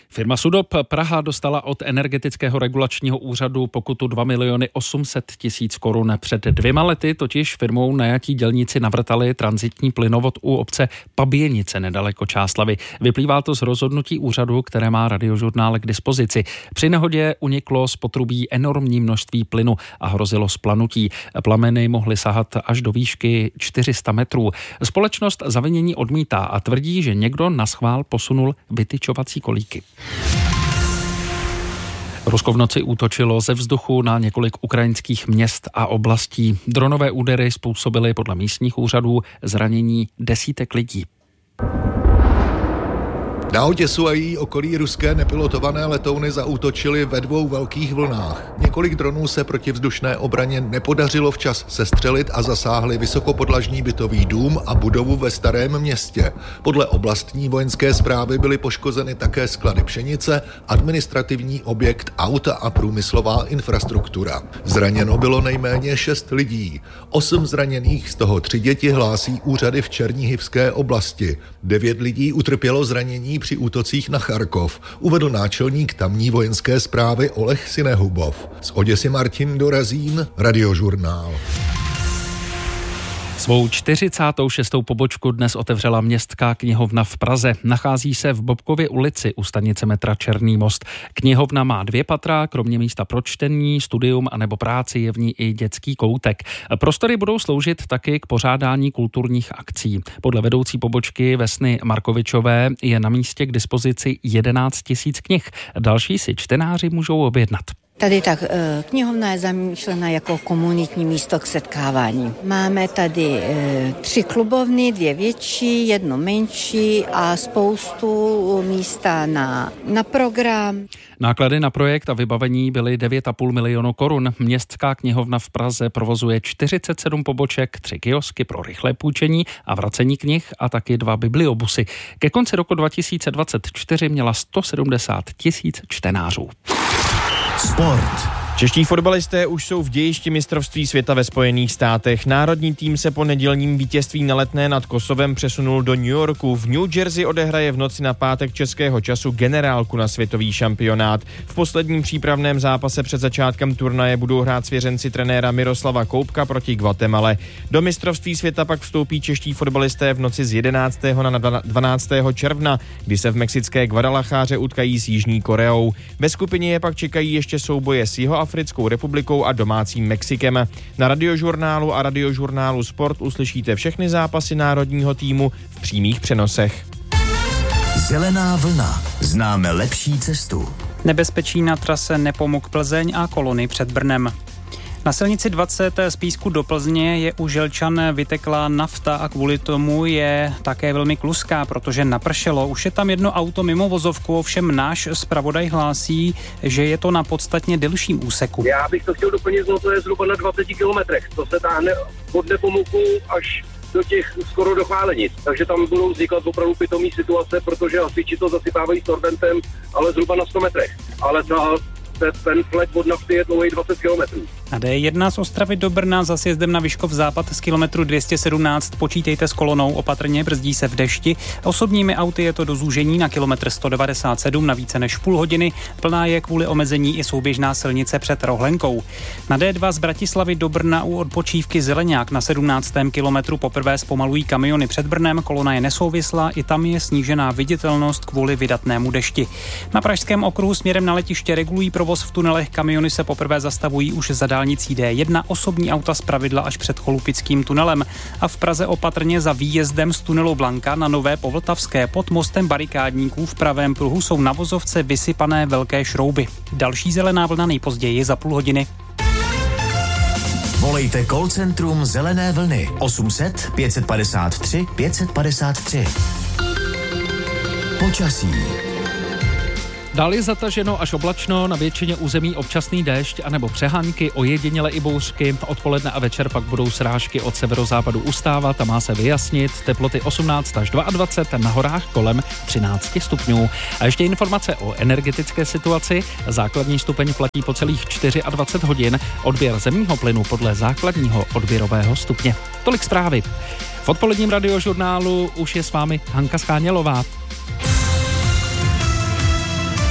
Firma Sudop Praha dostala od Energetického regulačního úřadu pokutu 2 800 000 korun. Před 2 lety totiž firmou najatí dělníci navrtali tranzitní plynovod u obce Paběnice nedaleko Čáslavi. Vyplývá to z rozhodnutí úřadu, které má Radiožurnál k dispozici. Při nehodě uniklo z potrubí enormní množství plynu a hrozilo splanutí. Plameny mohly sahat až do výšky 400 metrů. Společnost zavinění odmítá a tvrdí, že někdo naschvál posunul vytyčovací kolíky. Rusko v noci útočilo ze vzduchu na několik ukrajinských měst a oblastí. Dronové údery způsobily podle místních úřadů zranění desítek lidí. Na Oděsu a její okolí ruské nepilotované letouny zaútočily ve 2 velkých vlnách. Několik dronů se protivzdušné obraně nepodařilo včas sestřelit a zasáhly vysokopodlažní bytový dům a budovu ve Starém Městě. Podle oblastní vojenské správy byly poškozeny také sklady pšenice, administrativní objekt, auta a průmyslová infrastruktura. Zraněno bylo nejméně 6 lidí. 8 zraněných, z toho 3 děti, hlásí úřady v Černihivské oblasti. 9 lidí utrpělo zranění při útocích na Charkov, uvedl náčelník tamní vojenské správy Oleh Synehubov. Z Oděsy Martin Dorazín, Radiožurnál. Svou 46. pobočku dnes otevřela Městská knihovna v Praze. Nachází se v Bobkově ulici u stanice metra Černý most. Knihovna má 2 patra, kromě místa pro čtení, studium anebo práci je v ní i dětský koutek. Prostory budou sloužit taky k pořádání kulturních akcí. Podle vedoucí pobočky Vesny Markovičové je na místě k dispozici 11 000 knih. Další si čtenáři můžou objednat. Tady tak knihovna je zamýšlena jako komunitní místo k setkávání. Máme tady 3 klubovny, 2 větší, 1 menší a spoustu místa na program. Náklady na projekt a vybavení byly 9,5 milionu korun. Městská knihovna v Praze provozuje 47 poboček, 3 kiosky pro rychlé půjčení a vracení knih a taky 2 bibliobusy. Ke konci roku 2024 měla 170 000 čtenářů. Sport. Čeští fotbalisté už jsou v dějišti mistrovství světa ve Spojených státech. Národní tým se po nedělním vítězství na Letné nad Kosovem přesunul do New Yorku. V New Jersey odehraje v noci na pátek českého času generálku na světový šampionát. V posledním přípravném zápase před začátkem turnaje budou hrát svěřenci trenéra Miroslava Koupka proti Guatemale. Do mistrovství světa pak vstoupí čeští fotbalisté v noci z 11. na 12. června, kdy se v mexické Guadalajáře utkají s Jižní Koreou. Ve skupině je pak čekají ještě souboje s Jihoafrickou republikou a domácím Mexikem. Na Radiožurnálu a Radiožurnálu Sport uslyšíte všechny zápasy národního týmu v přímých přenosech. Zelená vlna. Známe lepší cestu. Nebezpečí na trase Nepomuk-Plzeň a kolony před Brnem. Na silnici 20 z Písku do Plzně je u Želčan vyteklá nafta a kvůli tomu je také velmi kluská, protože napršelo. Už je tam jedno auto mimo vozovku, ovšem náš zpravodaj hlásí, že je to na podstatně delším úseku. Já bych to chtěl doplnit, to je zhruba na 20 kilometrech. To se táhne od Nepomuku až do těch skoro do Chválenic. Takže tam budou vznikat opravdu pitomý situace, protože hasiči to zasypávají sorbentem, ale zhruba na 100 metrech. Ale ten flek od nafty je dlouhý 20 kilometrů. Na D1 z Ostravy do Brna za sjezdem na Vyškov západ z kilometru 217 počítejte s kolonou, opatrně, brzdí se v dešti. Osobními auty je to do zúžení na kilometr 197 na více než půl hodiny. Plná je kvůli omezení i souběžná silnice před Rohlenkou. Na D2 z Bratislavy do Brna u odpočívky Zeleňák na 17. kilometru poprvé zpomalují kamiony před Brnem, kolona je nesouvislá, i tam je snížená viditelnost kvůli vydatnému dešti. Na Pražském okruhu směrem na letiště regulují provoz v tunelech, kamiony se poprvé zastavují už za dálnicí D1, osobní auta zpravidla až před Cholupickým tunelem. A v Praze opatrně za výjezdem z tunelu Blanka na Nové Povltavské pod mostem barikádníků v pravém pruhu jsou na vozovce vysypané velké šrouby. Další zelená vlna nejpozději za půl hodiny. Volejte call centrum Zelené vlny 800 553 553. Počasí. Dál je zataženo až oblačno, na většině území občasný déšť anebo přehánky, ojediněle i bouřky. Odpoledne a večer pak budou srážky od severozápadu ustávat a má se vyjasnit. Teploty 18 až 22, na horách kolem 13 stupňů. A ještě informace o energetické situaci. Základní stupeň platí po celých 24 hodin. Odběr zemního plynu podle základního odběrového stupně. Tolik zprávy. V odpoledním Radiožurnálu už je s vámi Hanka Schánělová.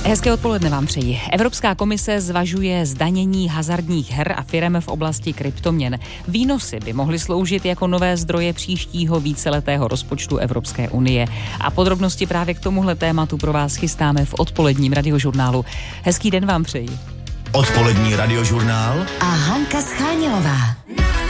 Hezké odpoledne vám přeji. Evropská komise zvažuje zdanění hazardních her a firem v oblasti kryptoměn. Výnosy by mohly sloužit jako nové zdroje příštího víceletého rozpočtu Evropské unie. A podrobnosti právě k tomuhle tématu pro vás chystáme v odpoledním radiožurnálu. Hezký den vám přeji. Odpolední radiožurnál a Hanka Schánělová.